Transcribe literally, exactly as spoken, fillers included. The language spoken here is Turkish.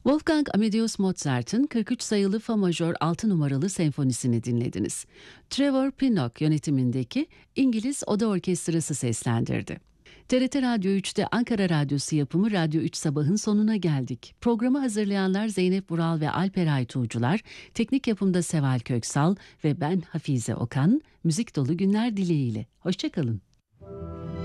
Wolfgang Amadeus Mozart'ın kırk üç sayılı Fa majör altı numaralı senfonisini dinlediniz. Trevor Pinnock yönetimindeki İngiliz Oda Orkestrası seslendirdi. T R T Radyo üçte Ankara Radyosu yapımı Radyo üç Sabah'ın sonuna geldik. Programı hazırlayanlar Zeynep Vural ve Alper Aytuğcular, teknik yapımda Seval Köksal ve ben Hafize Okan, müzik dolu günler dileğiyle. Hoşçakalın.